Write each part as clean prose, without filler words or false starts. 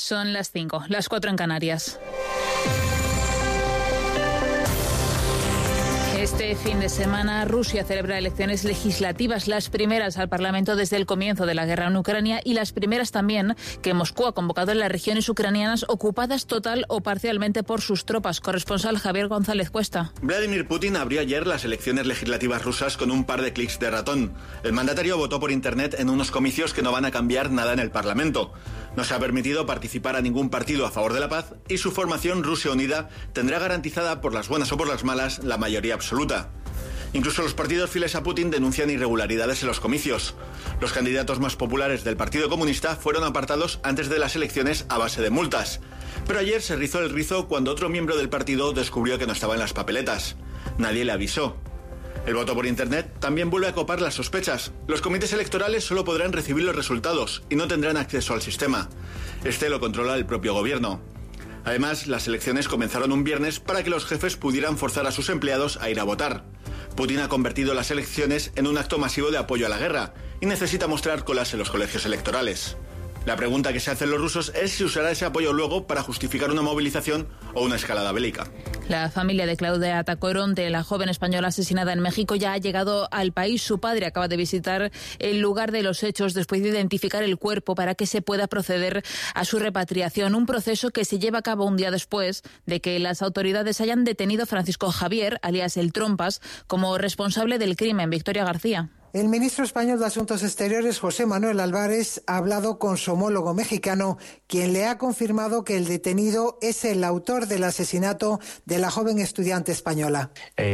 Son las 5, las 4 en Canarias. Este fin de semana Rusia celebra elecciones legislativas, las primeras al Parlamento desde el comienzo de la guerra en Ucrania y las primeras también que Moscú ha convocado en las regiones ucranianas ocupadas total o parcialmente por sus tropas. Corresponsal Javier González Cuesta. Vladimir Putin abrió ayer las elecciones legislativas rusas con un par de clics de ratón. El mandatario votó por internet en unos comicios que no van a cambiar nada en el Parlamento. No se ha permitido participar a ningún partido a favor de la paz y su formación Rusia Unida tendrá garantizada por las buenas o por las malas la mayoría absoluta. Incluso los partidos fieles a Putin denuncian irregularidades en los comicios. Los candidatos más populares del Partido Comunista fueron apartados antes de las elecciones a base de multas. Pero ayer se rizó el rizo cuando otro miembro del partido descubrió que no estaba en las papeletas. Nadie le avisó. El voto por internet también vuelve a copar las sospechas. Los comités electorales solo podrán recibir los resultados y no tendrán acceso al sistema. Este lo controla el propio gobierno. Además, las elecciones comenzaron un viernes para que los jefes pudieran forzar a sus empleados a ir a votar. Putin ha convertido las elecciones en un acto masivo de apoyo a la guerra y necesita mostrar colas en los colegios electorales. La pregunta que se hacen los rusos es si usará ese apoyo luego para justificar una movilización o una escalada bélica. La familia de Claudia Tacoronte, la joven española asesinada en México, ya ha llegado al país. Su padre acaba de visitar el lugar de los hechos después de identificar el cuerpo para que se pueda proceder a su repatriación. Un proceso que se lleva a cabo un día después de que las autoridades hayan detenido a Francisco Javier, alias El Trompas, como responsable del crimen. Victoria García. El ministro español de Asuntos Exteriores, José Manuel Álvarez, ha hablado con su homólogo mexicano, quien le ha confirmado que el detenido es el autor del asesinato de la joven estudiante española.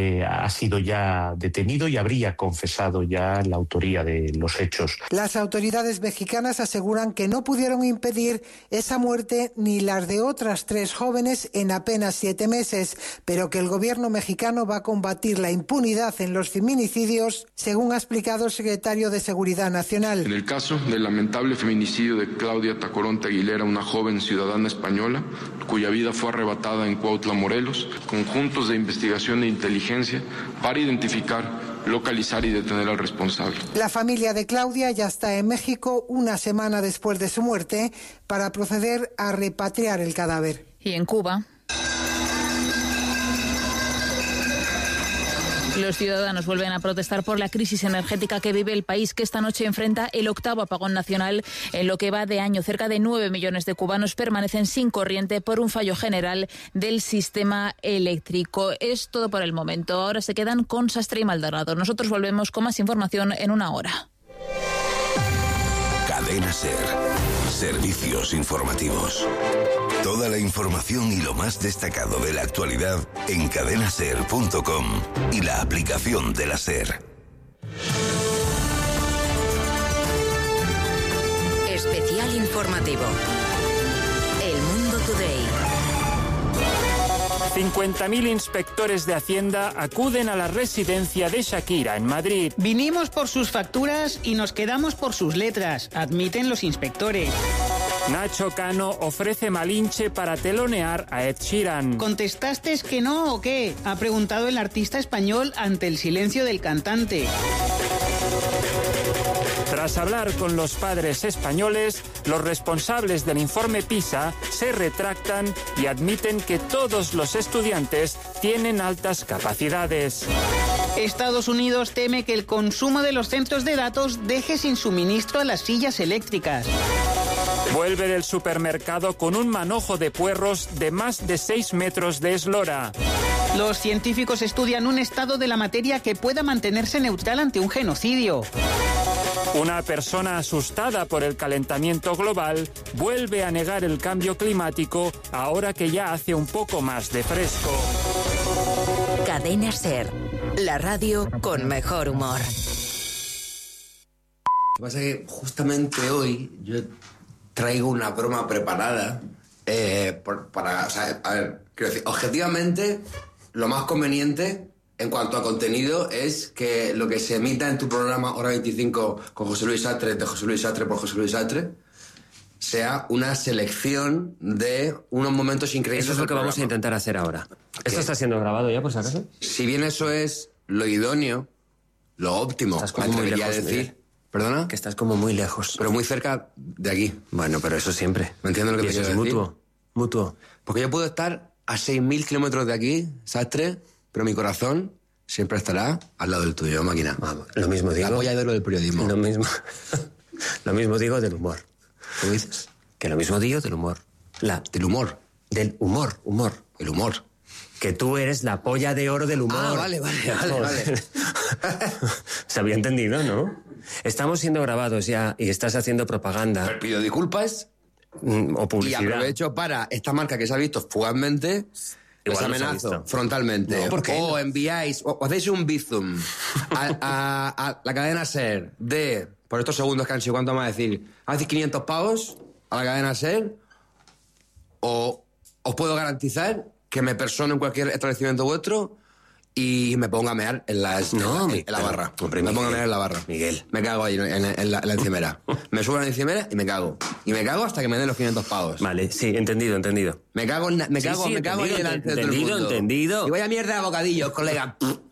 Ha sido ya detenido y habría confesado ya la autoría de los hechos. Las autoridades mexicanas aseguran que no pudieron impedir esa muerte ni las de otras 3 jóvenes en apenas 7 meses, pero que el gobierno mexicano va a combatir la impunidad en los feminicidios, según ha explicado el secretario de Seguridad Nacional. En el caso del lamentable feminicidio de Claudia Tacoronte Aguilera, una joven ciudadana española, cuya vida fue arrebatada en Cuautla, Morelos, conjuntos de investigación e inteligencia para identificar, localizar y detener al responsable. La familia de Claudia ya está en México una semana después de su muerte para proceder a repatriar el cadáver. Y en Cuba, los ciudadanos vuelven a protestar por la crisis energética que vive el país, que esta noche enfrenta el 8º apagón nacional en lo que va de año. Cerca de 9 millones de cubanos permanecen sin corriente por un fallo general del sistema eléctrico. Es todo por el momento. Ahora se quedan con Sastre y Maldonado. Nosotros volvemos con más información en una hora. Cadena SER. Servicios informativos. Toda la información y lo más destacado de la actualidad en cadenaser.com y la aplicación de la SER. Especial informativo. El Mundo Today. 50.000 inspectores de Hacienda acuden a la residencia de Shakira en Madrid. Vinimos por sus facturas y nos quedamos por sus letras, admiten los inspectores. Nacho Cano ofrece Malinche para telonear a Ed Sheeran. ¿Contestaste que no o qué?, ha preguntado el artista español ante el silencio del cantante. Tras hablar con los padres españoles, los responsables del informe PISA se retractan y admiten que todos los estudiantes tienen altas capacidades. Estados Unidos teme que el consumo de los centros de datos deje sin suministro a las sillas eléctricas. Vuelve del supermercado con un manojo de puerros de más de 6 metros de eslora. Los científicos estudian un estado de la materia que pueda mantenerse neutral ante un genocidio. Una persona asustada por el calentamiento global vuelve a negar el cambio climático ahora que ya hace un poco más de fresco. Cadena SER, la radio con mejor humor. Lo que pasa es que justamente hoy yo traigo una broma preparada para, o sea, a ver, quiero decir, objetivamente lo más conveniente en cuanto a contenido es que lo que se emita en tu programa Hora 25 con José Luis Sastre, de José Luis Sastre por José Luis Sastre, sea una selección de unos momentos increíbles. Eso es lo que vamos a intentar hacer ahora. ¿Esto está siendo grabado ya, por si acaso? Si bien eso es lo idóneo, lo óptimo, me atrevería a decir, ¿Perdona? Que estás como muy lejos. Pero muy cerca de aquí. Bueno, pero eso siempre. ¿Me entiendes lo que y te eso quiero es decir? mutuo. Porque yo puedo estar a 6.000 kilómetros de aquí, Sastre, pero mi corazón siempre estará al lado del tuyo, máquina. Vamos, lo mismo digo. La polla de oro del periodismo. Lo mismo. Lo mismo digo del humor. ¿Cómo dices? Que lo mismo digo del humor. Del humor. Del humor. El humor. Que tú eres la polla de oro del humor. Ah, vale. Se había entendido, ¿no? Estamos siendo grabados ya y estás haciendo propaganda. Pero pido disculpas. O publicidad. Y aprovecho para esta marca que se ha visto fugazmente. Igual Os no se ha amenazo visto. frontalmente. No, ¿por qué? O enviáis, o hacéis un bizum a la cadena SER de, por estos segundos que han sido, ¿cuánto vamos a decir? ¿Hacéis 500 pavos a la cadena SER? O os puedo garantizar que me persono en cualquier establecimiento vuestro y me pongo a mear en la barra. Hombre, me pongo a Miguel, mear en la barra. Miguel. Me cago ahí en la encimera. Me subo a la encimera y me cago. Y me cago hasta que me den los 500 pavos. Vale, sí, entendido. Me cago ahí delante de todo el mundo. Entendido. Y vaya mierda de bocadillos, colega.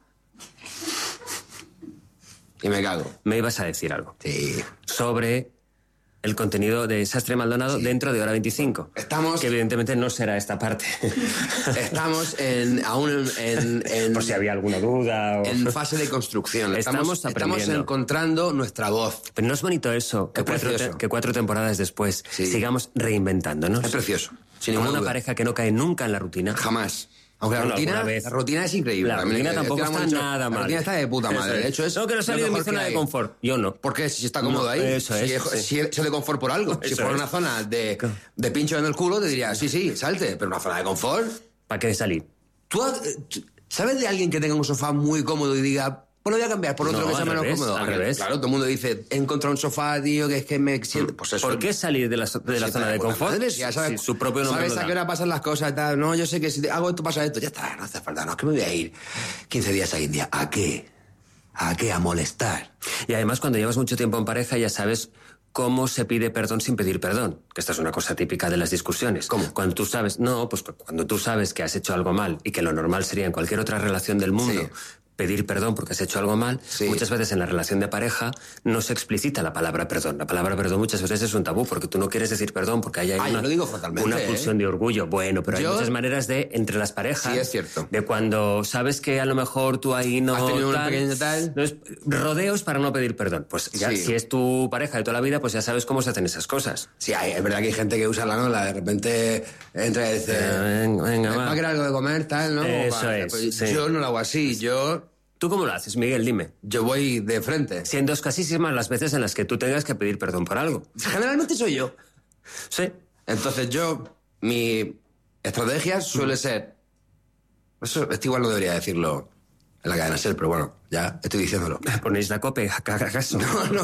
Y me cago. Me ibas a decir algo. Sí. Sobre el contenido de Sastre Maldonado dentro de Hora 25. Estamos... Que evidentemente no será esta parte. Estamos aún en por si había alguna duda. En fase de construcción. Estamos aprendiendo. Estamos encontrando nuestra voz. Pero no es bonito eso, que cuatro temporadas después sigamos reinventándonos. Es precioso. Sin Como ninguna una duda. pareja que no cae nunca en la rutina. Jamás. Aunque Bueno, la rutina es increíble. La rutina tampoco está nada mal. La rutina está de puta madre. De hecho, es no, que no salí de mi zona de confort. Yo no. ¿Por qué? Si está cómodo ahí. Eso es. Si es de confort por algo. Si fuera una zona de pincho en el culo, te diría, sí, salte. Pero una zona de confort... ¿Para qué salir? ¿Tú sabes de alguien que tenga un sofá muy cómodo y diga, pues lo voy a cambiar por otro que sea menos cómodo? Al revés. Claro, todo el mundo dice, he encontrado un sofá, tío, que es que me siento... Pues eso. ¿Por qué salir de la zona de confort? Madre, ya sabes, su propio nombre ¿sabes a qué hora pasan las cosas? Tal? No, yo sé que si hago esto pasa esto. Ya está, no hace falta. No, es que me voy a ir 15 días a India. ¿A qué? ¿A qué? A molestar. Y además, cuando llevas mucho tiempo en pareja, ya sabes cómo se pide perdón sin pedir perdón. Que esta es una cosa típica de las discusiones. ¿Cómo? Cuando tú sabes... No, pues cuando tú sabes que has hecho algo mal y que lo normal sería en cualquier otra relación del mundo... Sí. Pedir perdón porque has hecho algo mal, muchas veces en la relación de pareja no se explicita la palabra perdón. La palabra perdón muchas veces es un tabú porque tú no quieres decir perdón porque hay yo lo digo frontalmente, una pulsión de orgullo. Bueno, pero hay muchas maneras de, entre las parejas, sí, es cierto. de cuando sabes que a lo mejor tú ahí no... Has tenido una tal, pequeña tal... no es, rodeos para no pedir perdón. Pues ya, si es tu pareja de toda la vida, pues ya sabes cómo se hacen esas cosas. Sí, es verdad que hay gente que usa la nola, de repente entra y dice, venga, va a querer algo de comer, tal, ¿no? Eso es, Pues sí. Yo no lo hago así, ¿Tú cómo lo haces, Miguel? Dime. Yo voy de frente. Siendo escasísimas las veces en las que tú tengas que pedir perdón por algo. Generalmente soy yo. Sí. Entonces mi estrategia suele ser... Esto igual no debería decirlo en la cadena SER, pero bueno, ya estoy diciéndolo. ¿Ponéis la cope? ¿Acaso? No.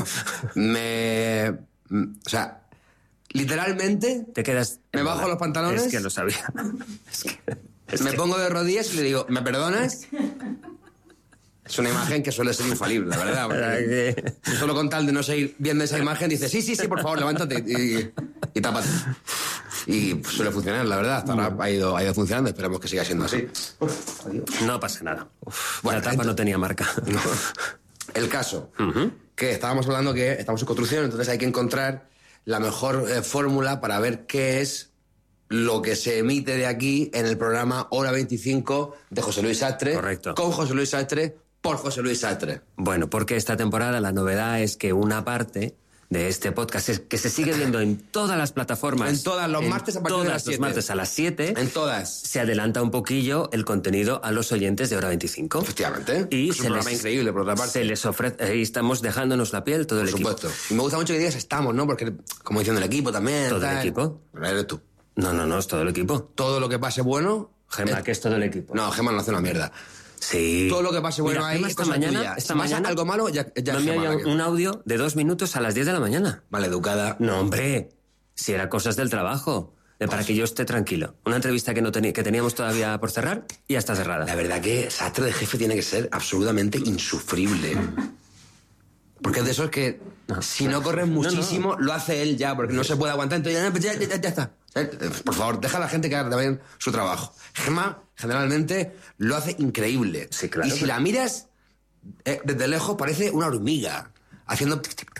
O sea, literalmente... Te quedas... Me bajo los pantalones... Es que lo sabía. Me pongo de rodillas y le digo, ¿me perdonas? Es una imagen que suele ser infalible, la verdad. Porque solo con tal de no seguir viendo esa imagen, dice, sí, por favor, levántate y tápate. Y pues, suele funcionar, la verdad. Hasta ahora ha ido funcionando, esperemos que siga siendo así. No pasa nada. Bueno, la tapa no tenía marca. No. El caso, que estábamos hablando que estamos en construcción, entonces hay que encontrar la mejor fórmula para ver qué es lo que se emite de aquí en el programa Hora 25 de José Luis Sastre. Correcto. Con José Luis Sastre, por José Luis Sastre. Bueno, porque esta temporada la novedad es que una parte de este podcast que se sigue viendo en todas las plataformas. En todas, los martes a partir de las 7. Los martes a las 7. En todas. Se adelanta un poquillo el contenido a los oyentes de Hora 25. Efectivamente. Y es un programa increíble, por otra parte. Se les ofrece... Ahí estamos dejándonos la piel todo el equipo. Por supuesto. Y me gusta mucho que digas estamos, ¿no? Porque, como diciendo el equipo también. ¿Todo tal. el equipo? Pero eres tú. No, es todo el equipo. Todo lo que pase bueno... Gemma, que es todo el equipo. No, Gemma no hace una mierda. Sí. Todo lo que pase bueno. Mira, ahí esta mañana, si pasa algo malo, ya no me había un audio de 2 minutos a las 10 de la mañana. Mal educada. No, hombre. Si era cosas del trabajo. Para que yo esté tranquilo. Una entrevista que teníamos todavía por cerrar y ya está cerrada. La verdad que Sastre de jefe tiene que ser absolutamente insufrible. Porque es de esos que, si no corres muchísimo, lo hace él ya, porque no se puede aguantar. Entonces ya está. Por favor, deja a la gente que haga también su trabajo. Gemma, generalmente, lo hace increíble. Sí, claro. Y si la miras desde lejos, parece una hormiga. Haciendo...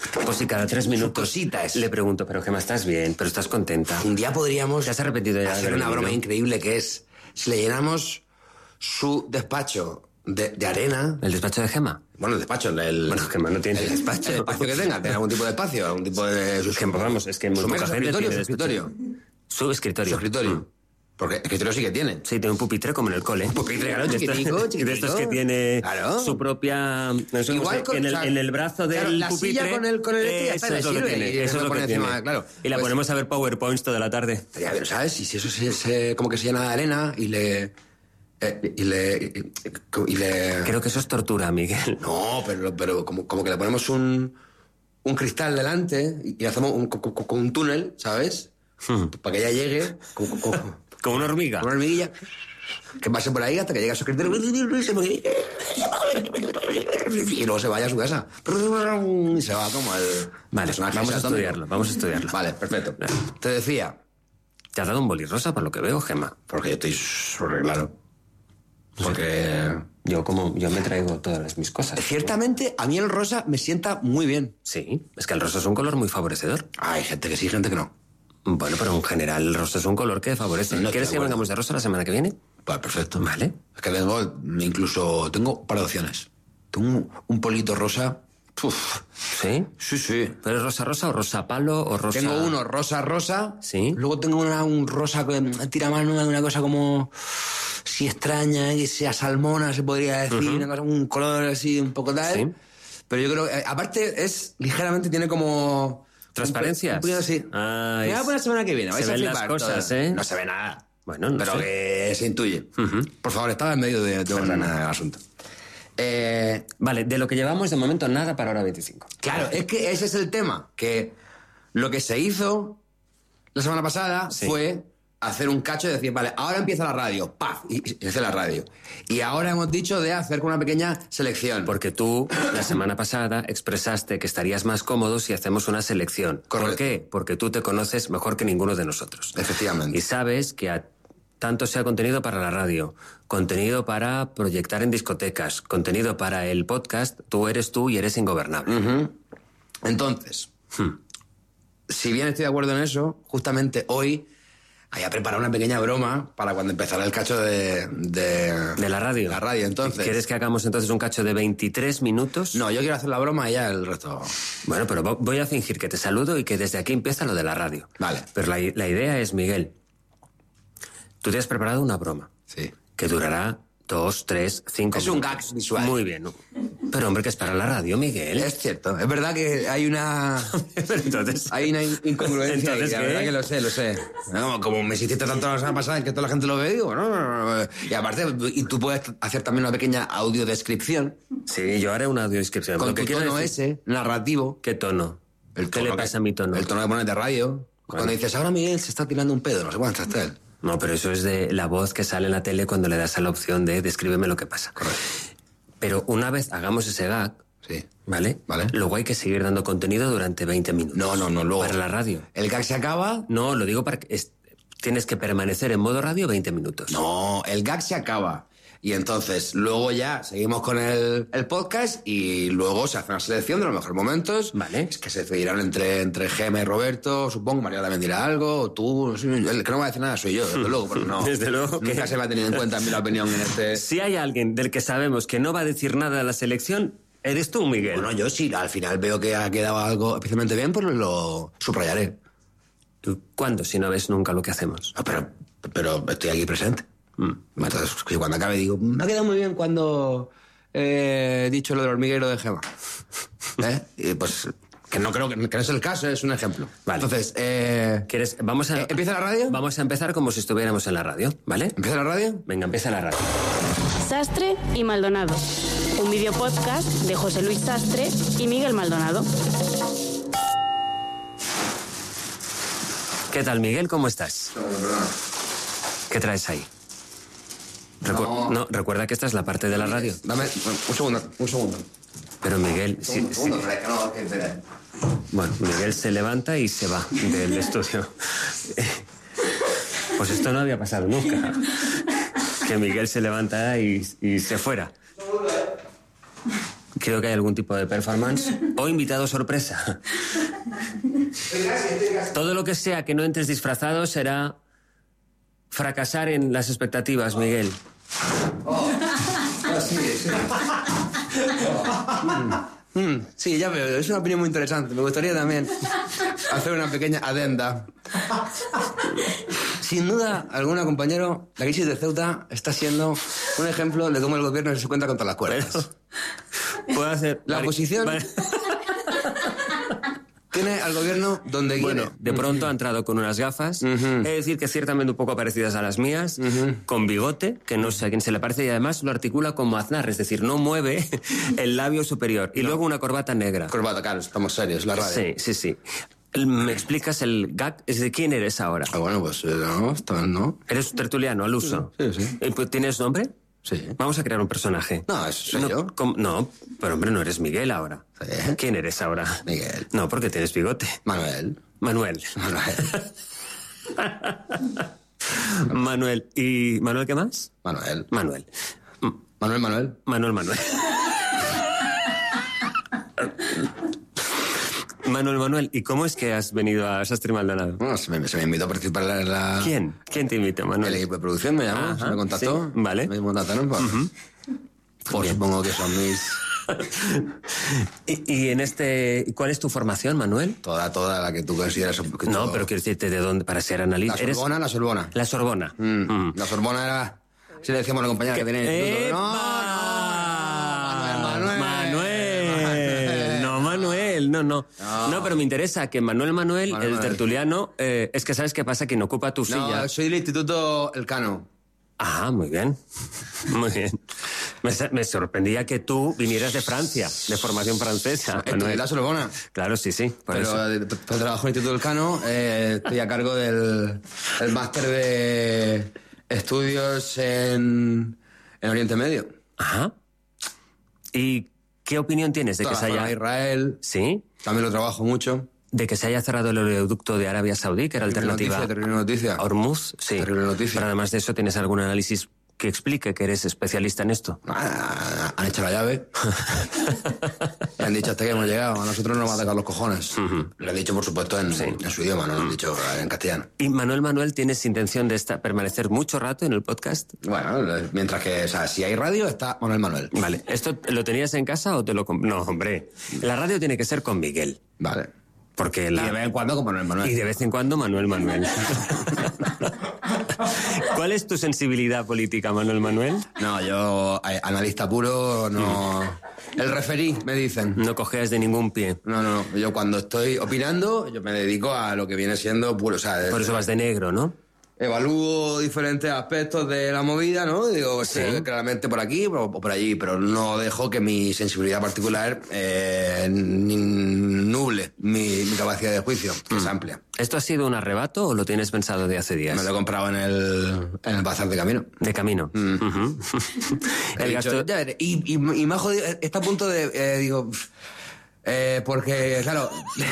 Pues si cada 3 minutos cositas. Le pregunto, pero Gemma, ¿estás bien? ¿Pero estás contenta? Un día podríamos... ¿Te has arrepentido ya de hacer haber una broma venido? increíble que es... Si le llenamos su despacho de arena... ¿El despacho de Gemma? Bueno, el despacho, Bueno, Gemma no tiene... El despacho, el espacio que tenga, tiene algún tipo de espacio, algún tipo de... Gemma, vamos, es que muy poca gente tiene su escritorio. Su escritorio. Su escritorio. Porque escritorio sí que tiene. Sí, tiene un pupitre como en el cole. Un pupitre, claro, De estos- chiquitico. De estos que tiene Claro. su propia... no sé, Igual con- en, el, o sea, en el brazo del claro, la pupitre... silla con el este ya está, eso le es lo que sirve, tiene. y Eso es le lo pone que encima, tiene. claro. Y la Pues- ponemos a ver PowerPoints toda la tarde. Estaría bien, ¿sabes? Y si eso como que se llena de arena y le... Creo que eso es tortura, Miguel. No, pero como que le ponemos un cristal delante y le hacemos un túnel, ¿sabes? Para que ella llegue Como una hormiga. Con una hormiguilla. Que pase por ahí hasta que llegue a su escritorio y luego se vaya a su casa. Y se va como el... Vale, personaje vamos a ese atómico. estudiarlo. Vale, perfecto. Te decía... ¿Te has dado un boli rosa por lo que veo, Gemma? Porque yo estoy súper claro. Porque... Yo me traigo todas mis cosas. Ciertamente, a mí el rosa me sienta muy bien. Sí, es que el rosa es un color muy favorecedor. Hay gente que sí, gente que no. Bueno, pero en general el rosa es un color que favorece. No ¿Quieres estoy de que acuerdo. vengamos de rosa la semana que viene? Pues perfecto. Vale. Es que tengo un par de opciones. Tengo un polito rosa. Uf. ¿Sí? Sí. ¿Pero es rosa o rosa palo o rosa...? Tengo uno rosa. Sí. Luego tengo un rosa que tira mano, una cosa como... Sí, extraña, que sea salmona, se podría decir. Una cosa, un color así, un poco tal. Sí. Pero yo creo que... Aparte, ligeramente tiene como... ¿Transparencias? Un poquito así. Ah, Me voy a poner la semana que viene. se vais a ven las flipar cosas, todo. ¿eh? No se ve nada. Bueno, no pero sé. que se intuye. Por favor, estaba en medio de el asunto. Vale, de lo que llevamos de momento nada para hora 25. Claro, es que ese es el tema. Que lo que se hizo la semana pasada fue hacer un cacho y decir, vale, ahora empieza la radio. ¡Paf! Y hace la radio. Y ahora hemos dicho de hacer con una pequeña selección. Porque tú, la semana pasada, expresaste que estarías más cómodo si hacemos una selección. Correcto. ¿Por qué? Porque tú te conoces mejor que ninguno de nosotros. Efectivamente. Y sabes que tanto sea contenido para la radio, contenido para proyectar en discotecas, contenido para el podcast, tú eres tú y eres ingobernable. Entonces, si bien estoy de acuerdo en eso, justamente hoy había preparado una pequeña broma para cuando empezara el cacho de la radio. La radio, entonces. ¿Quieres que hagamos entonces un cacho de 23 minutos? No, yo quiero hacer la broma y ya el resto... Bueno, pero voy a fingir que te saludo y que desde aquí empieza lo de la radio. Vale. Pero la idea es, Miguel, tú te has preparado una broma. Sí. Que durará 2, 3, 5 Es un gag visual. Muy bien. ¿No? Pero hombre, que es para la radio, Miguel. Es cierto. Es verdad que hay una... Pero entonces... Hay una incongruencia. ¿Entonces y la qué? verdad que lo sé. No, como me hiciste tanto la semana pasada en que toda la gente lo ve, digo, no. Y aparte, y tú puedes hacer también una pequeña audiodescripción. Sí, yo haré una audiodescripción. Con Lo que tu quiero tono decir- ese, narrativo. ¿Qué tono? El ¿Qué tono le pasa a mi tono? El tono que pones de radio. Cuando dices, ahora Miguel se está tirando un pedo, no sé cuánto está él. No, pero eso es de la voz que sale en la tele cuando le das a la opción de descríbeme lo que pasa. Correcto. Pero una vez hagamos ese gag, Sí. ¿vale? Vale. Luego hay que seguir dando contenido durante 20 minutos. No, luego. Para la radio. El gag se acaba. No, lo digo para que... tienes que permanecer en modo radio 20 minutos. No, el gag se acaba. Y entonces, luego ya seguimos con el podcast y luego se hace una selección de los mejores momentos. Vale. Es que se decidirán entre Gemma y Roberto, supongo. María también dirá algo, o tú. No sé, el que no va a decir nada soy yo, desde luego, pero no. Desde luego que- Nunca se me ha tenido en cuenta mi opinión en este. Si hay alguien del que sabemos que no va a decir nada a la selección, eres tú, Miguel. Bueno, yo sí, al final veo que ha quedado algo especialmente bien, pues lo subrayaré. ¿Tú cuándo, si no ves nunca lo que hacemos? No, pero estoy aquí presente. Entonces, que cuando acabe digo, me ha quedado muy bien cuando he dicho lo del hormiguero de Gemma. Y pues, que no creo que no es el caso, es un ejemplo. Vale. Entonces, ¿Quieres? Vamos a... ¿empieza la radio? Vamos a empezar como si estuviéramos en la radio, ¿vale? ¿Empieza la radio? Venga, empieza la radio. Sastre y Maldonado. Un video podcast de José Luis Sastre y Miguel Maldonado. ¿Qué tal, Miguel? ¿Cómo estás? ¿Qué traes ahí? No, recuerda que esta es la parte de la radio. Dame un segundo. Pero Miguel... Un segundo, espera. Bueno, Miguel se levanta y se va del estudio. Pues esto no había pasado nunca. Que Miguel se levanta y se fuera. Creo que hay algún tipo de performance o invitado sorpresa. Todo lo que sea que no entres disfrazado será fracasar en las expectativas, Miguel. Sí, ya veo, es una opinión muy interesante. Me gustaría también hacer una pequeña adenda. Sin duda alguna, compañero, la crisis de Ceuta está siendo un ejemplo de cómo el gobierno se cuenta contra las cuerdas. Puedo hacer... La oposición tiene al gobierno donde quiere. Bueno, de pronto ha entrado con unas gafas, es decir, que ciertamente un poco parecidas a las mías, con bigote, que no sé a quién se le parece, y además lo articula como Aznar, es decir, no mueve el labio superior. Y luego una corbata negra. Corbata, claro, estamos serios, la radio. Sí. ¿Me explicas el gag? ¿Es de quién eres ahora? Bueno, pues no. ¿Eres tertuliano, al uso? Sí. ¿Tienes nombre? Sí. Vamos a crear un personaje. No, eso soy yo. No, pero hombre, no eres Miguel ahora. Sí. ¿Quién eres ahora? Miguel. No, porque tienes bigote. Manuel. Manuel. ¿Y Manuel qué más? Manuel. Manuel. Manuel, ¿y cómo es que has venido a Sastre Maldonado? Bueno, se me invitó a participar en la... ¿Quién? ¿Quién te invitó, Manuel? El equipo de producción me llamó, se me contactó. Sí, vale. Me contactaron, pues supongo que son mis... ¿Y en cuál es tu formación, Manuel? Toda la que tú consideras... No, pero quiero decirte, ¿de dónde? Para ser analista. La Sorbona. La Sorbona. La Sorbona era... Si le decíamos a la compañera que tiene... No, pero me interesa que Manuel, el tertuliano, es que ¿sabes qué pasa? Que no ocupa tu silla. No, soy del Instituto Elcano. Ah, muy bien. Muy bien. Me sorprendía que tú vinieras de Francia, de formación francesa. Estoy en la Sorbona. Claro, sí. Pero trabajo en el Instituto Elcano, estoy a cargo del máster de estudios en Oriente Medio. Ajá. ¿Y qué opinión tienes de que se haya... Israel. ¿Sí? También lo trabajo mucho. De que se haya cerrado el oleoducto de Arabia Saudí, que era alternativa... Terrible noticia. Hormuz, sí. Terrible noticia. Pero además de eso, ¿tienes algún análisis que explique que eres especialista en esto? Han hecho la llave. Y han dicho hasta que hemos llegado. A nosotros nos van a atacar los cojones. Lo han dicho, por supuesto, en su idioma, no lo han dicho en castellano. ¿Y Manuel, tienes intención de permanecer mucho rato en el podcast? Bueno, mientras que, si hay radio, está Manuel. Vale. ¿Esto lo tenías en casa o te lo... No, hombre. La radio tiene que ser con Miguel. Vale. Porque Y de vez en cuando con Manuel. Y de vez en cuando Manuel. ¿Cuál es tu sensibilidad política, Manuel? No, yo, analista puro, no... El referí, me dicen. No cojeas de ningún pie. No. Yo cuando estoy opinando, yo me dedico a lo que viene siendo puro, Por eso vas de negro, ¿no? Evalúo diferentes aspectos de la movida, ¿no? Digo, claramente por aquí o por allí, pero no dejo que mi sensibilidad particular nuble mi capacidad de juicio, que es amplia. ¿Esto ha sido un arrebato o lo tienes pensado de hace días? Me lo he comprado en el bazar de Camino. De Camino. Y me ha jodido, está a punto de... porque, claro...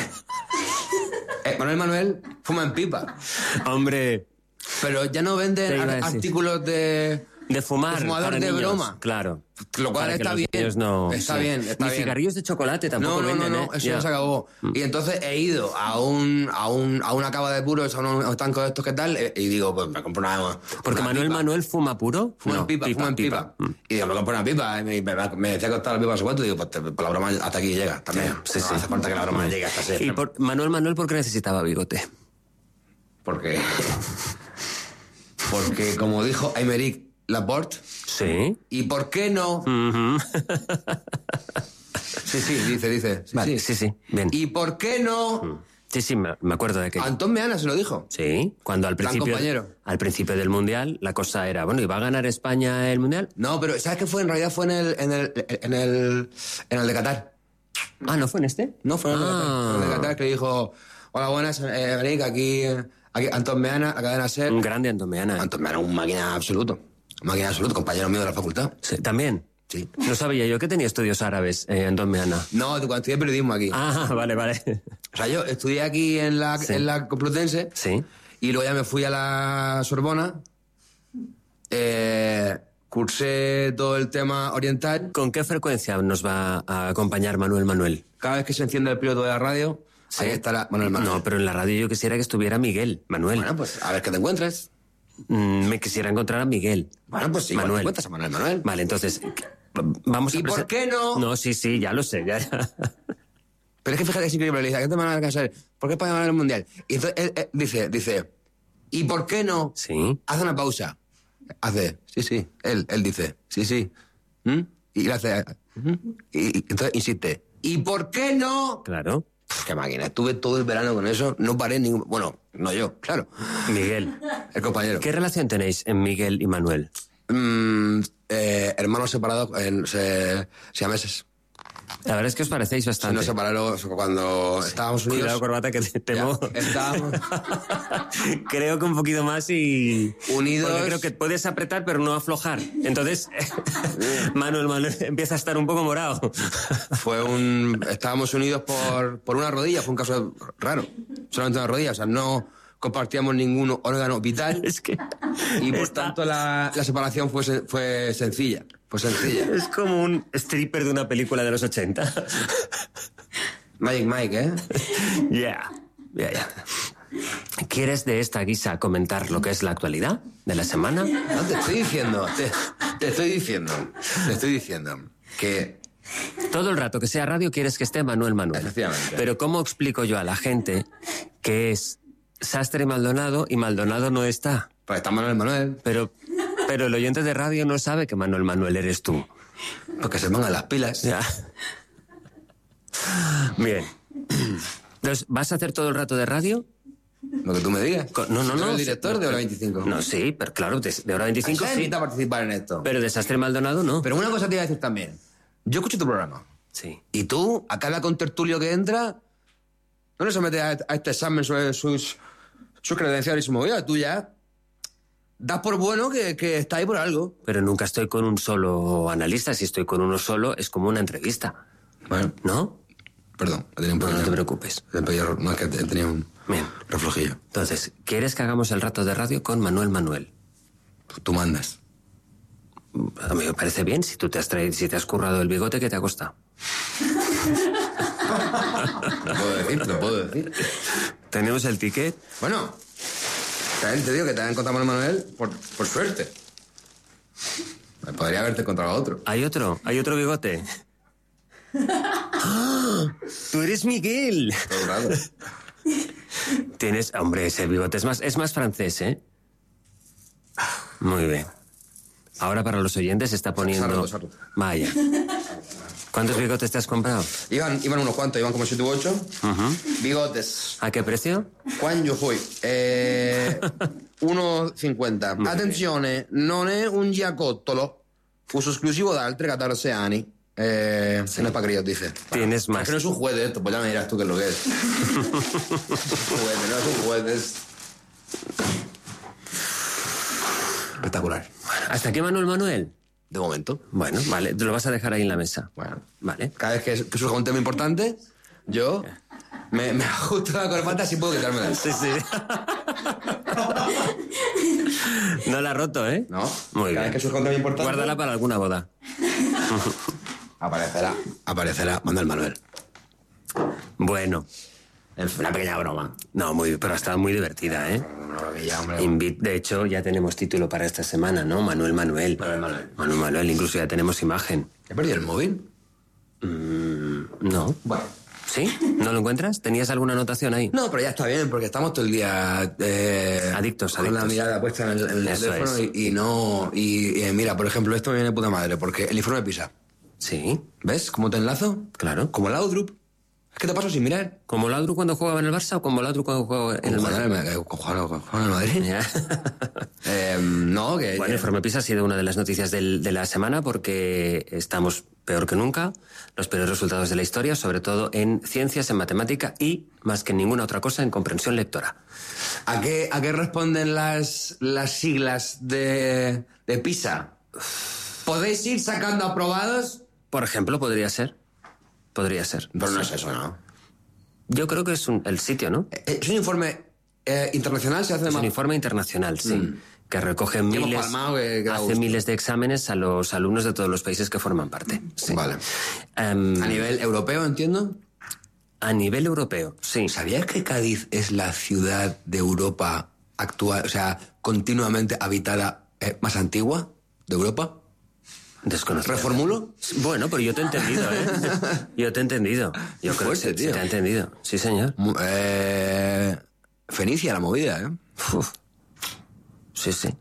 Manuel fuma en pipa. Hombre... Pero ya no venden artículos de fumar, de fumador de niños, broma. Claro. Lo cual está bien. Está bien. Ni cigarrillos de chocolate tampoco venden, No, eso ya se acabó. Y entonces he ido a una cava de puros, a un estanco de estos que tal, y digo, pues me compro una... Porque Manuel fuma puro. Fuma en pipa. Y digo, me compro una pipa. Y me decía que costaba la pipa a su cuento, y digo, pues por la broma hasta aquí llega también. Sí. No hace falta que la broma llegue hasta ese. Y Manuel, ¿por qué necesitaba bigote? Porque como dijo Aymeric Laporte. Sí. ¿Y por qué no? Sí, dice. Vale, sí. Bien. ¿Y por qué no? Sí, me acuerdo de que... Antón Meana se lo dijo. Sí, cuando al principio del Mundial la cosa era, bueno, ¿y va a ganar España el Mundial? No, pero ¿sabes qué fue? En realidad fue en el de Qatar. Ah, ¿no fue en este? No, fue en el de Qatar. Fue en el de Qatar, que dijo, hola, buenas, Aymeric, aquí Antón Meana, la cadena SER. Un grande Antón Meana. Antón Meana, un máquina absoluto. Compañero mío de la facultad. Sí, ¿también? Sí. No sabía yo que tenía estudios árabes, Antón Meana. No, cuando estudié periodismo aquí. Ah, vale. O sea, yo estudié aquí en la Complutense. Sí. Y luego ya me fui a la Sorbona. cursé todo el tema oriental. ¿Con qué frecuencia nos va a acompañar Manuel? Cada vez que se enciende el piloto de la radio, ¿sí? Ahí estará Manuel. No, pero en la radio yo quisiera que estuviera Manuel. Bueno, pues a ver qué te encuentres. Me quisiera encontrar a Miguel. Bueno, pues sí, te encuentras a Manuel. Vale, entonces, vamos a... ¿Y por qué no? No, sí, ya lo sé, ya. Pero es que fíjate, es increíble, le dice, ¿qué te van a alcanzar? ¿Por qué para ganar el Mundial? Y entonces él dice, ¿y por qué no? Sí. Hace una pausa. Hace, sí. Él dice, sí. Y le hace, y entonces insiste, ¿y por qué no? Claro. Qué máquina, estuve todo el verano con eso, no paré ningún... Bueno, no yo, claro. Miguel. El compañero. ¿Qué relación tenéis en Miguel y Manuel? Hermanos separados, siameses. La verdad es que os parecéis bastante. Nos separaron cuando estábamos unidos. Cuidado, corbata, que te temo. Estábamos... Creo que un poquito más y... Unidos... Porque creo que puedes apretar, pero no aflojar. Entonces, Manuel empieza a estar un poco morado. Estábamos unidos por una rodilla, fue un caso raro. Solamente una rodilla, o sea, no compartíamos ningún órgano vital. Es que... Y por tanto la separación fue sencilla. Pues sencilla. Es como un stripper de una película de los 80. Magic Mike, ¿eh? Yeah. ¿Quieres de esta guisa comentar lo que es la actualidad de la semana? No, te estoy diciendo que... Todo el rato que sea radio quieres que esté Manuel. Efectivamente. Pero ¿cómo explico yo a la gente que es Sastre y Maldonado no está? Pues está Manuel. Pero el oyente de radio no sabe que Manuel eres tú. Porque se pongan las pilas. Ya. Bien. Entonces, ¿vas a hacer todo el rato de radio? Lo que tú me digas. No. ¿Soy el director de Hora 25? No, sí, pero claro, de Hora 25 sí. Invita a participar en esto. Pero de Sastre y Maldonado no. Pero una cosa te iba a decir también. Yo escucho tu programa. Sí. Y tú, a cada contertulio que entra, no le sometes a este examen sobre sus credenciales y su movida. Tú ya das por bueno que está ahí por algo. Pero nunca estoy con un solo analista. Si estoy con uno solo, es como una entrevista. Bueno. ¿No? Perdón. No te preocupes. No, es que tenía un reflojillo. Entonces, ¿quieres que hagamos el rato de radio con Manuel? Tú mandas. A mí me parece bien si si te has currado el bigote que te ha costado. Lo puedo decir. ¿Tenemos el ticket? Bueno, también te digo que te han encontrado a Manuel por suerte. Podría haberte encontrado a otro. ¿Hay otro bigote? ¡Ah! ¡Tú eres Miguel! Todo raro. Tienes... Hombre, ese bigote es más francés, ¿eh? Muy bien. Ahora para los oyentes se está poniendo... Se ha roto. Vaya. ¿Cuántos bigotes te has comprado? Iban unos cuantos, iban como 7 u 8. Bigotes. ¿A qué precio? Quando fui? 1,50. Attenzione, non è un giacottolo. Uso esclusivo da altri 14 anni. No es para críos, dice. Tienes más. Es que no es un juez de esto, pues ya me dirás tú qué es lo que es. No es un juez, es... Espectacular. ¿Hasta aquí Manuel? De momento. Bueno, vale, te lo vas a dejar ahí en la mesa. Bueno. Vale. Cada vez que surja un tema importante, yo me ajusto la corbata si puedo quitármela. Sí. No la ha roto, ¿eh? No. Muy Cada bien. vez que surja un tema importante... Guárdala para alguna boda. Aparecerá Manuel. Bueno. Una pequeña broma. No, pero ha estado muy divertida, ¿eh? Hombre. De hecho, ya tenemos título para esta semana, ¿no? Manuel. Manuel, incluso ya tenemos imagen. ¿He perdido el móvil? No. Bueno. ¿Sí? ¿No lo encuentras? ¿Tenías alguna anotación ahí? No, pero ya está bien, porque estamos todo el día... Adictos. Con la mirada puesta en el teléfono y mira, por ejemplo, esto me viene de puta madre, porque el informe PISA. Sí. ¿Ves cómo te enlazo? Claro. Como Laudrup. Es que te paso sin mirar. ¿Como Laudrup cuando jugaba en el Barça o como Laudrup cuando jugaba en el Madrid? Jugaba en el Madrid. No, que... Bueno, el informe PISA ha sido una de las noticias de la semana porque estamos peor que nunca, los peores resultados de la historia, sobre todo en ciencias, en matemática y, más que en ninguna otra cosa, en comprensión lectora. ¿A qué responden las siglas de PISA? ¿Podéis ir sacando aprobados? Por ejemplo, podría ser. Pero no es eso, ¿no? Yo creo que es el sitio, ¿no? ¿Es un informe internacional? ¿Se hace Es un informe internacional, sí. que recoge hace miles de exámenes a los alumnos de todos los países que forman parte. Sí. Vale. ¿A nivel europeo, entiendo? A nivel europeo, sí. ¿Sabías que Cádiz es la ciudad de Europa actual, o sea, continuamente habitada más antigua de Europa? Desconocido. ¿Reformulo? Bueno, pero yo te he entendido, ¿eh? Yo te he entendido. Yo creo que se te ha entendido. Sí, señor. Fenicia, la movida, ¿eh? Uf. Sí, sí.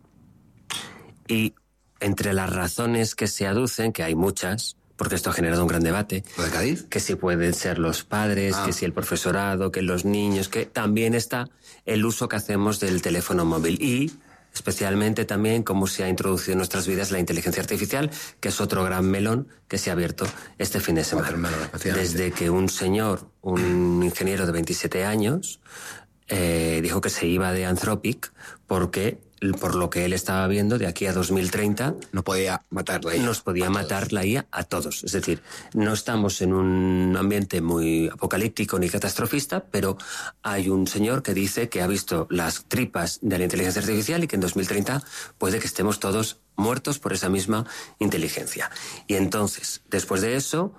Y entre las razones que se aducen, que hay muchas, porque esto ha generado un gran debate. ¿Lo de Cádiz? Que si pueden ser los padres, que si el profesorado, que los niños, que también está el uso que hacemos del teléfono móvil. Y especialmente también cómo se ha introducido en nuestras vidas la inteligencia artificial, que es otro gran melón que se ha abierto este fin de semana. Desde que un señor, un ingeniero de 27 años, dijo que se iba de Anthropic porque, por lo que él estaba viendo, de aquí a 2030 no podía matar la IA. Nos podía matar la IA a todos. Es decir, no estamos en un ambiente muy apocalíptico ni catastrofista, pero hay un señor que dice que ha visto las tripas de la inteligencia artificial y que en 2030 puede que estemos todos muertos por esa misma inteligencia. Y entonces, después de eso,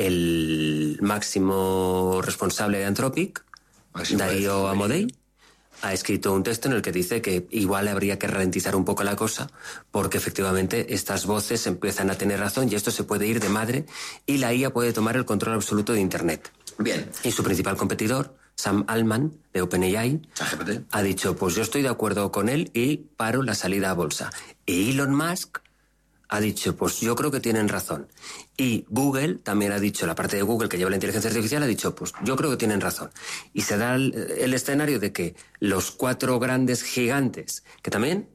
el máximo responsable de Anthropic, Darío Amodei, ha escrito un texto en el que dice que igual habría que ralentizar un poco la cosa porque efectivamente estas voces empiezan a tener razón y esto se puede ir de madre y la IA puede tomar el control absoluto de Internet. Bien. Y su principal competidor, Sam Altman, de OpenAI, ha dicho, pues yo estoy de acuerdo con él y paro la salida a bolsa. Y Elon Musk ha dicho, pues yo creo que tienen razón. Y Google también ha dicho, la parte de Google que lleva la inteligencia artificial ha dicho, pues yo creo que tienen razón. Y se da el escenario de que los 4 grandes gigantes, que también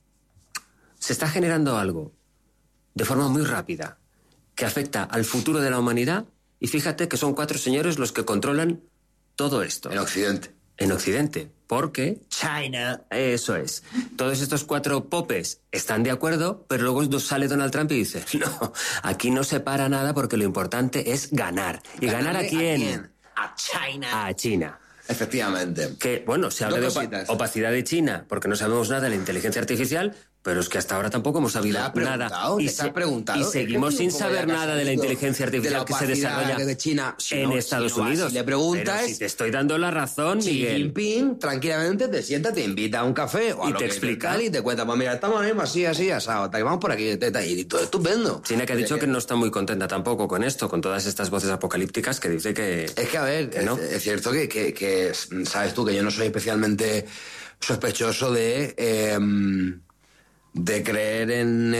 se está generando algo de forma muy rápida, que afecta al futuro de la humanidad, y fíjate que son 4 señores los que controlan todo esto. En Occidente. En Occidente, porque China, eso es. Todos estos 4 popes están de acuerdo, pero luego sale Donald Trump y dice, no, aquí no se para nada porque lo importante es ganar. ¿Y ganar a quién? A China. A China. Efectivamente. Que, bueno, se habla de opacidad de China porque no sabemos nada de la inteligencia artificial, pero es que hasta ahora tampoco hemos sabido nada. Y seguimos sin saber nada de la inteligencia artificial que se desarrolla de China, en Estados Unidos. Si le preguntas, pero si te estoy dando la razón, Miguel. Xi Jinping tranquilamente te sienta, te invita a un café o a y lo te que explica y te cuenta, pues mira, estamos así, asado, vamos por aquí, y todo estupendo. China que ha dicho que no está muy contenta tampoco con esto, con todas estas voces apocalípticas que dice que... Es que, a ver, ¿no? es cierto que sabes tú que yo no soy especialmente sospechoso de creer en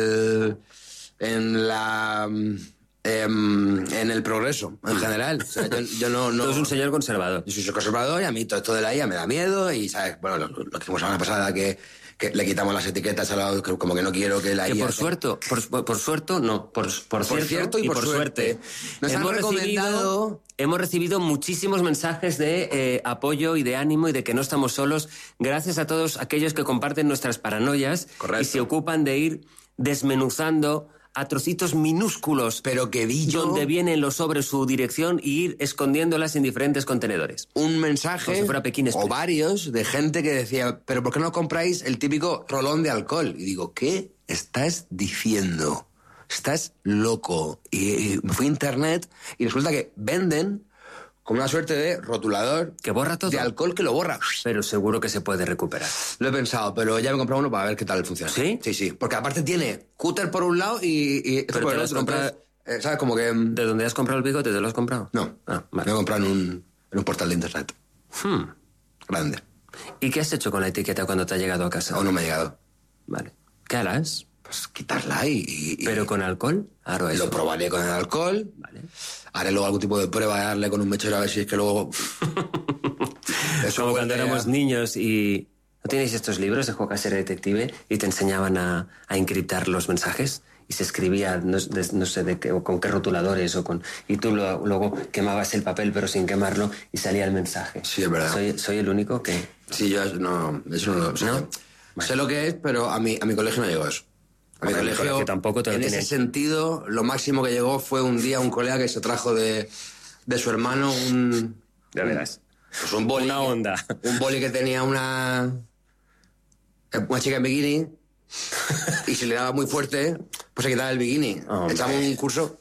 el progreso en general. O sea, yo no. Tú eres un señor conservador. Yo soy conservador y a mí todo esto de la IA me da miedo y, ¿sabes? Bueno, lo que hicimos la semana pasada que le quitamos las etiquetas a la, como que no quiero que la IA... Que por suerte, por cierto y por suerte. Nos han recomendado... Hemos recibido muchísimos mensajes de apoyo y de ánimo y de que no estamos solos, gracias a todos aquellos que comparten nuestras paranoias. Correcto. Y se ocupan de ir desmenuzando a trocitos minúsculos, pero que vi yo, donde vienen los sobre su dirección, y ir escondiéndolas en diferentes contenedores. Un mensaje, como si fuera Pekín Express, o varios, de gente que decía, pero ¿por qué no compráis el típico rolón de alcohol? Y digo, ¿qué estás diciendo? Estás loco. Y me fui a internet y resulta que venden como una suerte de rotulador que borra todo, de alcohol que lo borra. Pero seguro que se puede recuperar. Lo he pensado, pero ya me he comprado uno para ver qué tal funciona. ¿Sí? Sí. Porque aparte tiene cúter por un lado y pero te lo has comprado. ¿Sabes? Como que... ¿De dónde has comprado el bigote? ¿Te lo has comprado? No. Vale. Me lo he comprado en un portal de internet. Grande. ¿Y qué has hecho con la etiqueta cuando te ha llegado a casa? Aún no me ha llegado. Vale. ¿Qué harás? Pues quitarla y... ¿Pero con alcohol? Lo probaré con el alcohol. Vale. Haré luego algún tipo de prueba de darle con un mechero a ver si es que luego... Eso como cuando éramos niños y... ¿No tenéis estos libros de Juego a ser detective y te enseñaban a encriptar los mensajes? Y se escribía, no sé de qué, o con qué rotuladores, y tú luego quemabas el papel pero sin quemarlo y salía el mensaje. Sí, es verdad. ¿Soy el único que...? Sí, yo no, eso no lo sé. ¿No? Sé lo que es, pero a mi colegio no llegó eso. A mi colegio tampoco te lo ese sentido, lo máximo que llegó fue un día un colega que se trajo de su hermano un... De veras. Pues un boli. Una onda. Un boli que tenía una una chica en bikini y si le daba muy fuerte, pues se quitaba el bikini. Echamos un curso.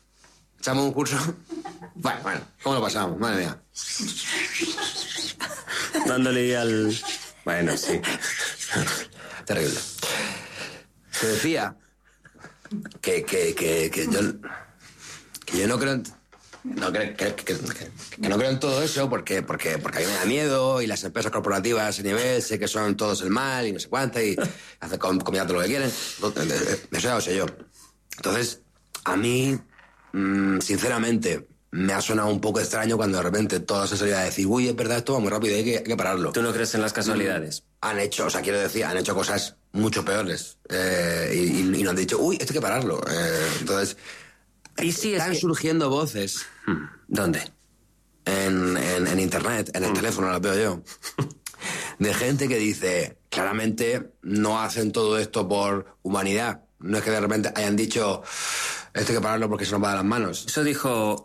Bueno, ¿cómo lo pasamos? Madre mía. Dándole al... Bueno, sí. Terrible. Te decía que yo no creo... Que no creo en todo eso porque a mí me da miedo y las empresas corporativas a ese nivel sé que son todos el mal y no sé cuánto y hacen comida todo lo que quieren. Eso ya lo sé yo. Entonces, a mí, sinceramente, me ha sonado un poco extraño cuando de repente toda esa salida a decir, uy, es verdad, esto va muy rápido, hay que pararlo. ¿Tú no crees en las casualidades? Han hecho cosas mucho peores y no han dicho, uy, esto hay que pararlo. Entonces... ¿Y si están surgiendo voces? ¿Dónde? En internet, en el teléfono, las veo yo. De gente que dice, claramente no hacen todo esto por humanidad. No es que de repente hayan dicho, esto hay que pararlo porque se nos va de las manos. Eso dijo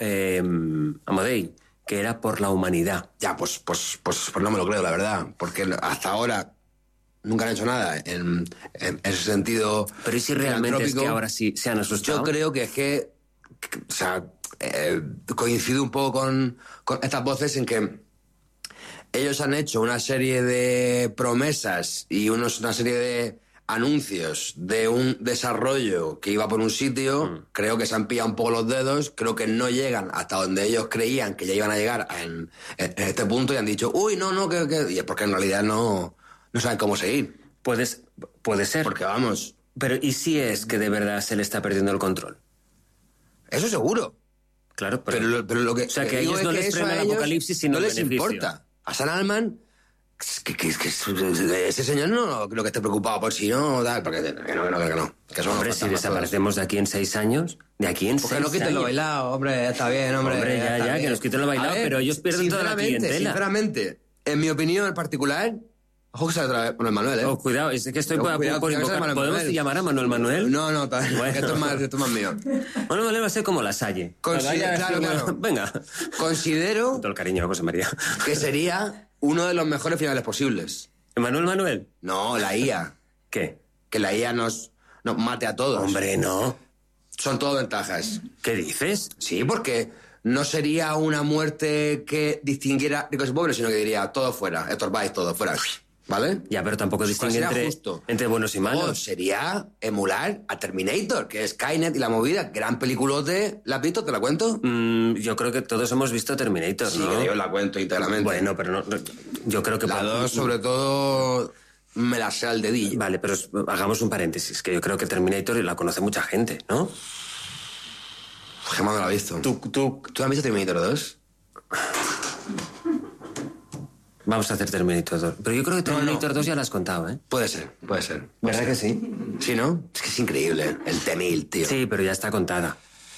Amodei, que era por la humanidad. Ya, pues no me lo creo, la verdad. Porque hasta ahora nunca han hecho nada en ese sentido. Pero ¿y si realmente es que ahora sí se han asustado? Yo creo que es que o sea, coincido un poco con estas voces en que ellos han hecho una serie de promesas y una serie de anuncios de un desarrollo que iba por un sitio. Creo que se han pillado un poco los dedos, creo que no llegan hasta donde ellos creían que ya iban a llegar en este punto y han dicho, uy, no, que... Y es porque en realidad no saben cómo seguir. Puede ser. Porque vamos... Pero ¿y si es que de verdad se le está perdiendo el control? Eso seguro. Claro, pero lo que... O sea, que a ellos no les frena el apocalipsis, sino no el beneficio. les importa. A San Alman, que ese señor no creo que esté preocupado por si no, tal, porque que no. Que hombre, si desaparecemos de aquí en 6 años, de aquí en 6 años... Porque no quiten lo bailado, hombre, está bien, hombre. Hombre, ya, que nos quiten lo bailado, pero ellos pierden toda la clientela. Sinceramente, en mi opinión en particular... Ojo que sale otra vez Manuel Manuel, ¿eh? Oh, cuidado, es que estoy por invocar. ¿Podemos llamar a Manuel Manuel? No, bueno. Esto es más mío. Manuel Manuel va a ser como La Salle. Claro. Venga. Considero... Con todo el cariño, José María. Que sería uno de los mejores finales posibles. ¿Manuel Manuel? No, la IA. ¿Qué? Que la IA nos mate a todos. Hombre, no. Son todo ventajas. ¿Qué dices? Sí, porque... No sería una muerte que distinguiera ricos y pobres, sino que diría, todo fuera, estorbáis, todo fuera. ¿Vale? Ya, pero tampoco distingue entre buenos y malos. No, sería emular a Terminator, que es Skynet y la movida. Gran peliculote. ¿La has visto? ¿Te la cuento? Yo creo que todos hemos visto Terminator, ¿no? Sí, que yo la cuento íntegramente. Bueno, pero no... Yo creo que... La 2, sobre todo, me la sé al dedillo. Vale, pero hagamos un paréntesis, que yo creo que Terminator la conoce mucha gente, ¿no? Gemma no la ha visto. ¿Tú has visto Terminator 2? Vamos a hacer Terminator 2. Pero yo creo que Terminator 2 ya la has contado, ¿eh? Puede ser. ¿Verdad que sí? Sí, ¿no? Es que es increíble. El T-1000, tío. Sí, pero ya está contada.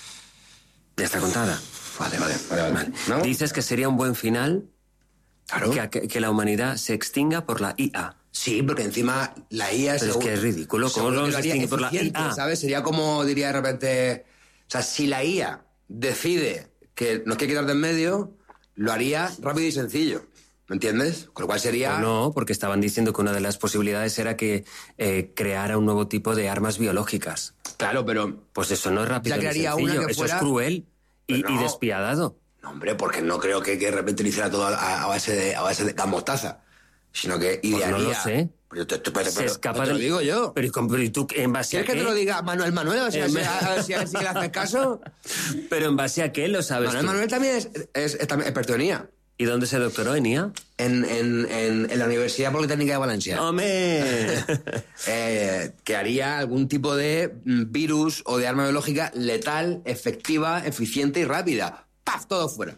Vale. ¿No? Dices que sería un buen final. Claro. Que la humanidad se extinga por la IA. Sí, porque encima la IA... Pero es que es ridículo. ¿Cómo no se extingue por la IA? ¿Sabes? Sería como, diría de repente... O sea, si la IA decide que nos quiere quitar de en medio, lo haría rápido y sencillo. ¿Me entiendes? Con lo cual sería... No, porque estaban diciendo que una de las posibilidades era que creara un nuevo tipo de armas biológicas. Claro, pero... Pues eso no es rápido ni sencillo. Una que eso es cruel y despiadado. No, hombre, porque no creo que de repente lo hiciera todo a base de gas mostaza. Sino que idearía... Pues no lo sé. Pero se escapa te lo digo yo. Pero ¿y tú en base a qué? ¿Quieres que te lo diga Manuel Manuel? A ver si le haces caso. ¿Pero en base a qué lo sabes Manuel tú? Manuel también es experto en IA. ¿Y dónde se doctoró en IA? En la Universidad Politécnica de Valencia. ¡Hombre! Que haría algún tipo de virus o de arma biológica letal, efectiva, eficiente y rápida. ¡Paf! Todo fuera.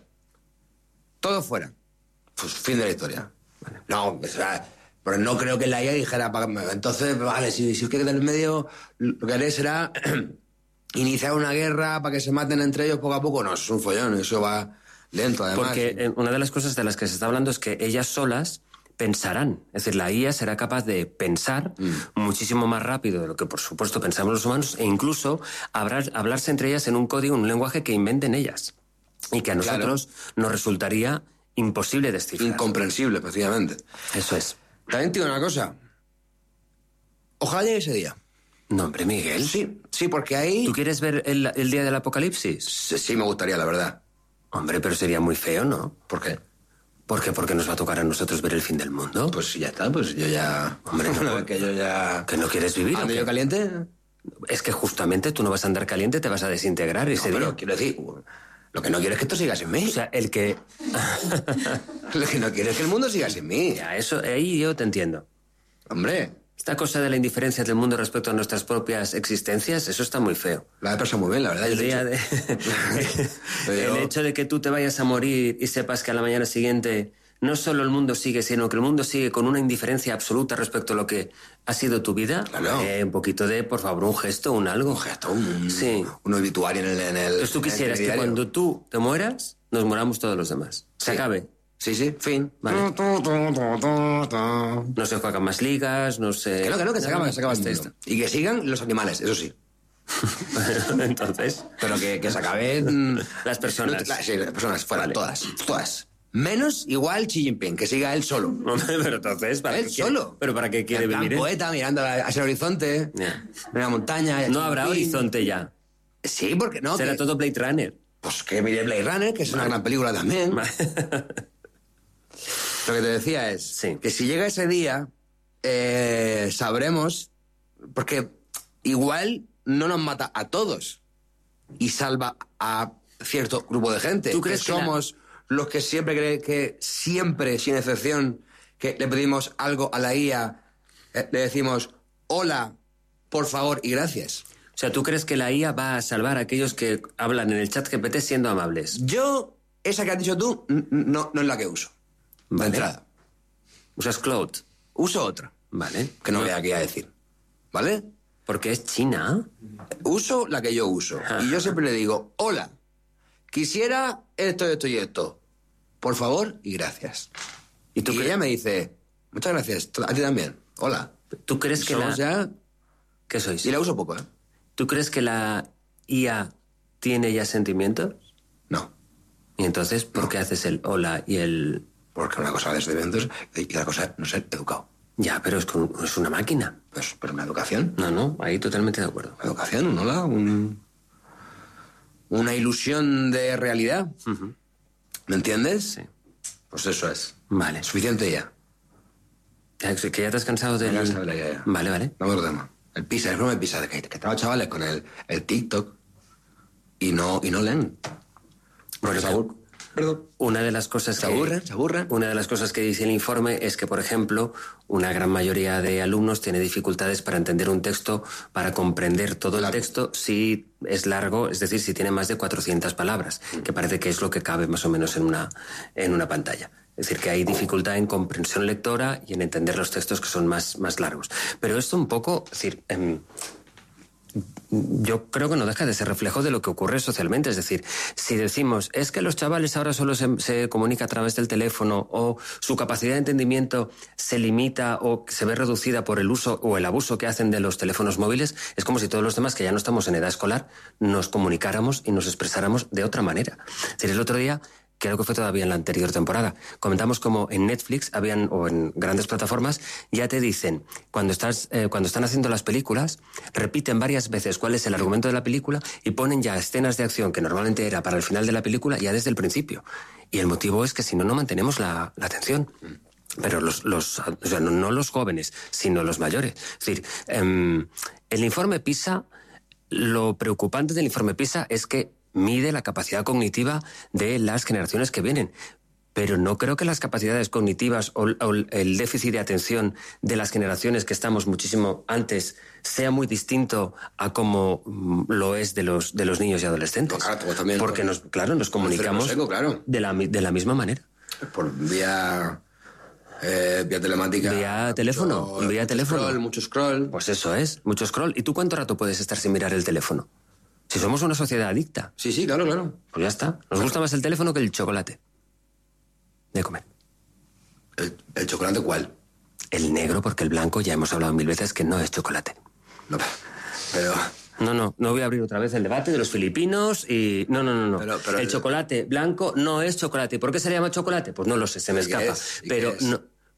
Pues fin de la historia. Vale. No, o sea... Pero no creo que la IA dijera, entonces, vale, si es que en el medio lo que haré será iniciar una guerra para que se maten entre ellos poco a poco. No, eso es un follón, eso va lento además. Porque una de las cosas de las que se está hablando es que ellas solas pensarán. Es decir, la IA será capaz de pensar muchísimo más rápido de lo que, por supuesto, pensamos los humanos e incluso hablarse entre ellas en un código, en un lenguaje que inventen ellas. Y que a nosotros nos resultaría imposible descifrar. Incomprensible, precisamente. Eso es. También te digo una cosa. Ojalá llegue ese día. No, hombre, Miguel. Sí, porque ahí... ¿Tú quieres ver el día del apocalipsis? Sí, me gustaría, la verdad. Hombre, pero sería muy feo, ¿no? ¿Por qué? Porque nos va a tocar a nosotros ver el fin del mundo. Pues ya está, pues yo ya... Hombre, no, que yo ya... ¿Que no quieres vivir? ¿Ando yo caliente? Es que justamente tú no vas a andar caliente, te vas a desintegrar ese día. Pero quiero decir, lo que no quiero es que esto siga sin mí. O sea, el que... Lo que no quiero es que el mundo siga sin mí. Ya, eso, ahí yo te entiendo. Hombre... Esta cosa de la indiferencia del mundo respecto a nuestras propias existencias, eso está muy feo. La he pasado muy bien, la verdad. El día de... El hecho de que tú te vayas a morir y sepas que a la mañana siguiente no solo el mundo sigue, sino que el mundo sigue con una indiferencia absoluta respecto a lo que ha sido tu vida. Claro. Un poquito de, por favor, un gesto, un algo. Un gesto, sí. Un obituario en el... Entonces tú quisieras que cuando tú te mueras, nos moramos todos los demás. Se acabe. Sí, fin. Vale. No se juegan más ligas, no se... Que se acaba esto. Y que sigan los animales, eso sí. Entonces... Pero que se acaben... Las personas. Sí, las personas, fuera, vale. Todas. Menos igual Xi Jinping, que siga él solo. Pero entonces, ¿para él solo? ¿Pero para qué quiere vivir? Poeta, mirando hacia el horizonte, en la montaña... No habrá horizonte ya. Sí, porque no. Será todo Blade Runner. Pues que mire Blade Runner, que es una gran película también. Lo que te decía es que si llega ese día, sabremos, porque igual no nos mata a todos y salva a cierto grupo de gente. ¿Tú crees que somos los que siempre, sin excepción, que le pedimos algo a la IA, le decimos hola, por favor y gracias? O sea, ¿tú crees que la IA va a salvar a aquellos que hablan en el chat GPT siendo amables? Yo, esa que has dicho tú, no es la que uso. Vale. De entrada. ¿Usas Cloud? Uso otra. Vale. Que no voy aquí a decir. ¿Vale? Porque es China. Uso la que yo uso. Y yo siempre le digo, hola, quisiera esto y esto. Por favor y gracias. Y ella me dice, muchas gracias, a ti también. Hola. ¿Tú crees que ya... ¿Qué sois? Y la uso poco, ¿eh? ¿Tú crees que la IA tiene ya sentimientos? No. ¿Y entonces por qué haces el hola y el...? Porque una cosa es de eventos y la cosa es no ser educado. Ya, pero es una máquina. Pues, pero una educación. No, ahí totalmente de acuerdo. Una educación, un hola, una ilusión de realidad. ¿Me entiendes? Sí. Pues eso es. Vale. Suficiente ya. ¿Que ya te has cansado de...? Ya. Vale. Vamos al tema. El PISA, el problema del PISA, que estaba chavales con el TikTok y no leen. Bueno, Perdón. Una de las cosas se aburren. Una de las cosas que dice el informe es que, por ejemplo, una gran mayoría de alumnos tiene dificultades para entender un texto, para comprender todo el texto, si es largo, es decir, si tiene más de 400 palabras, que parece que es lo que cabe más o menos en una pantalla. Es decir, que hay dificultad en comprensión lectora y en entender los textos que son más largos. Pero esto un poco, es decir... yo creo que no deja de ser reflejo de lo que ocurre socialmente. Es decir, si decimos es que los chavales ahora solo se comunican a través del teléfono o su capacidad de entendimiento se limita o se ve reducida por el uso o el abuso que hacen de los teléfonos móviles, es como si todos los demás que ya no estamos en edad escolar nos comunicáramos y nos expresáramos de otra manera. Es decir, el otro día, creo que fue todavía en la anterior temporada, comentamos como en Netflix o en grandes plataformas ya te dicen, cuando están haciendo las películas, repiten varias veces cuál es el argumento de la película y ponen ya escenas de acción que normalmente era para el final de la película ya desde el principio. Y el motivo es que si no mantenemos la atención. Pero o sea, no los jóvenes, sino los mayores. Es decir, el informe PISA, lo preocupante del informe PISA es que mide la capacidad cognitiva de las generaciones que vienen. Pero no creo que las capacidades cognitivas o el déficit de atención de las generaciones que estamos muchísimo antes sea muy distinto a como lo es de los niños y adolescentes. No, claro, también, porque nos comunicamos de la misma manera. Por vía telemática. Vía teléfono. Mucho scroll. Pues eso es, mucho scroll. ¿Y tú cuánto rato puedes estar sin mirar el teléfono? Si somos una sociedad adicta. Sí, claro. Pues ya está. Nos gusta más el teléfono que el chocolate. De comer. ¿El chocolate cuál? El negro, porque el blanco ya hemos hablado 1000 veces que no es chocolate. No, pero... No voy a abrir otra vez el debate de los filipinos y... No. Pero el chocolate blanco no es chocolate. ¿Y por qué se le llama chocolate? Pues no lo sé, se me escapa. Pero no...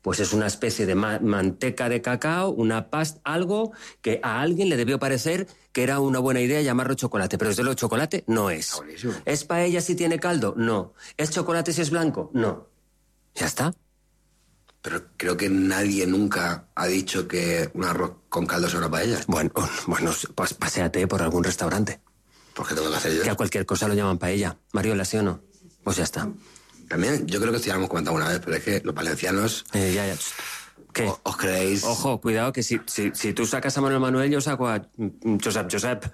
pues es una especie de manteca de cacao, una pasta, algo que a alguien le debió parecer que era una buena idea llamarlo chocolate, pero desde luego chocolate no es. ¿Es paella si tiene caldo? No. ¿Es chocolate si es blanco? No. Ya está. Pero creo que nadie nunca ha dicho que un arroz con caldo sea una paella. Bueno, pues paséate por algún restaurante. ¿Por qué tengo que hacer yo? Que a cualquier cosa lo llaman paella. Mariola, ¿sí o no? Pues ya está. También, yo creo que esto ya lo hemos comentado una vez, pero es que los valencianos... Ya. ¿Qué? ¿Os creéis? Ojo, cuidado, que si tú sacas a Manuel Manuel, yo saco a Josep.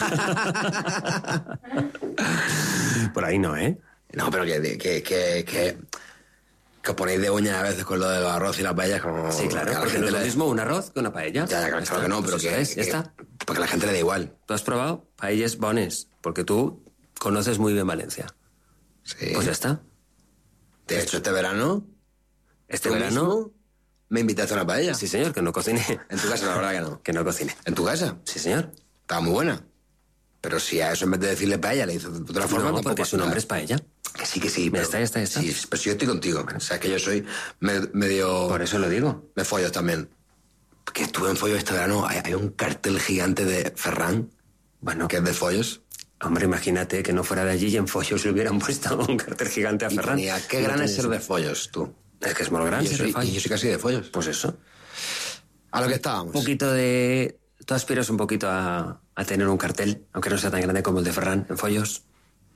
Por ahí no, ¿eh? No, pero que os ponéis de uñas a veces con lo del arroz y la paella como... Sí, claro, porque no es lo mismo un arroz que una paella. Ya, claro que no, pero ya está. Porque a la gente le da igual. ¿Tú has probado paellas bones? Porque tú conoces muy bien Valencia. Sí. Pues ya está. De hecho, este verano me invitaste a una paella. Sí, señor, que no cociné. En tu casa, la verdad que no. Que no cociné. ¿En tu casa? Sí, señor. Estaba muy buena. Pero si a eso en vez de decirle paella le hizo de otra forma... No, porque su nombre es paella. Que sí. Pero, ya está. Sí, pero si yo estoy contigo. O sea, que yo soy medio... Por eso lo digo. Me follos también. Que estuve en follos este verano. Hay un cartel gigante de Ferran. Bueno. Que es de follos. Hombre, imagínate que no fuera de allí y en follos le hubieran puesto un cartel gigante a Ferran. Y qué gran es ser de follos, tú. Es que es muy grande ser de follos. Y yo soy casi de follos. Pues eso. A lo que estábamos. Un poquito de... Tú aspiras un poquito a tener un cartel, aunque no sea tan grande como el de Ferran, en follos.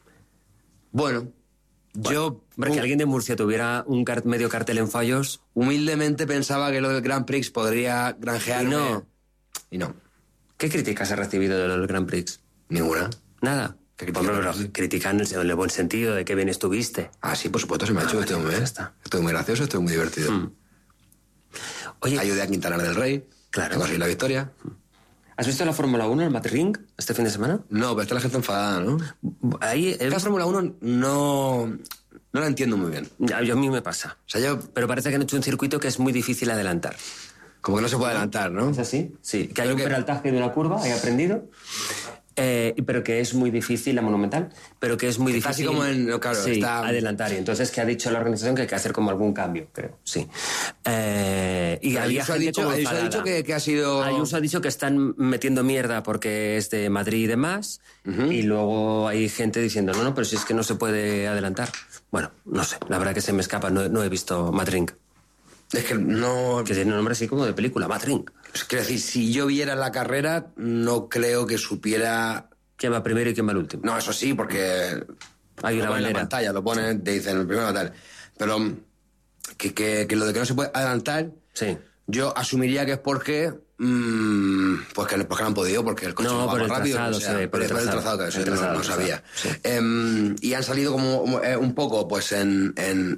Bueno, yo... Hombre, que alguien de Murcia tuviera un medio cartel en follos... Humildemente pensaba que lo del Grand Prix podría granjearme... Y no. ¿Qué críticas has recibido de lo del Grand Prix? Ninguna. Nada. Critican en el buen sentido de qué bien estuviste. Ah, sí, por supuesto, se me ha hecho que estoy muy bien. Estoy muy gracioso, estoy muy divertido. Oye, ayudé a Quintana del Rey. Claro. A conseguir la victoria. ¿Has visto la Fórmula 1, el Madrid este fin de semana? No, pero está la gente enfadada, ¿no? Ahí la Fórmula 1 no la entiendo muy bien. A mí me pasa. O sea, pero parece que han hecho un circuito que es muy difícil adelantar. Como que no se puede adelantar, ¿no? ¿Es así? Sí, que hay un peraltaje de una curva, he aprendido. Pero que es muy difícil, la Monumental, pero que es muy difícil... Así como adelantar. Y entonces que ha dicho la organización que hay que hacer como algún cambio, creo, sí. Y había gente como enfadada. Ayuso ha dicho que ha sido... Ayuso ha dicho que están metiendo mierda porque es de Madrid y demás, y luego hay gente diciendo, no, pero si es que no se puede adelantar. Bueno, no sé, la verdad que se me escapa, no he visto Madrid. Es que no... Que tiene un nombre así como de película, Madrid. Quiero decir, si yo viera la carrera, no creo que supiera... ¿Quién va primero y quién va el último? No, eso sí, porque... Hay una bandera. En la pantalla, lo ponen, te dicen el primero tal. Pero que lo de que no se puede adelantar, sí. Yo asumiría que es porque... porque no han podido, porque el coche no va más rápido. Por el trazado, que eso no sabía. Sí. Y han salido como un poco pues en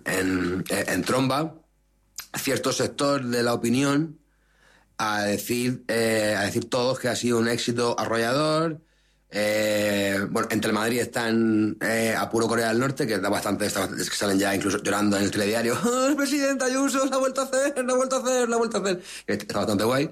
tromba cierto sector de la opinión a decir todos que ha sido un éxito arrollador. Bueno, entre Madrid están a puro Corea del Norte, que da bastante, es que salen ya incluso llorando en el telediario. ¡Oh, el presidente Ayuso la ha vuelto a hacer! Está bastante guay.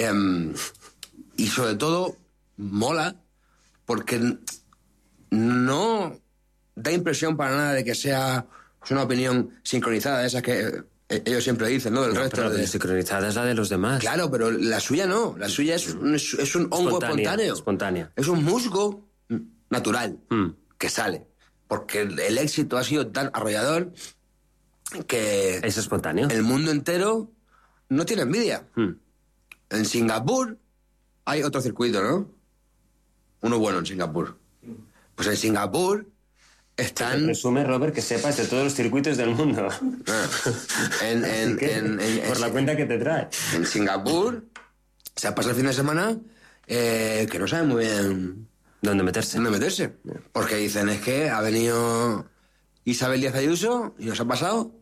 Y sobre todo, mola, porque no da impresión para nada de que sea una opinión sincronizada, esas que ellos siempre dicen, ¿no? Del resto pero de sincronizada es la de los demás. Claro, pero la suya no. La suya es un hongo espontáneo. Es un musgo natural que sale. Porque el éxito ha sido tan arrollador que... Es espontáneo. El mundo entero no tiene envidia. En Singapur hay otro circuito, ¿no? Uno bueno en Singapur. Pues en Singapur... Están... Resume, Robert, que sepas de todos los circuitos del mundo. Por la cuenta que te trae. En Singapur se ha pasado el fin de semana que no saben muy bien... ¿Dónde meterse? Porque dicen, es que ha venido Isabel Díaz Ayuso y nos ha pasado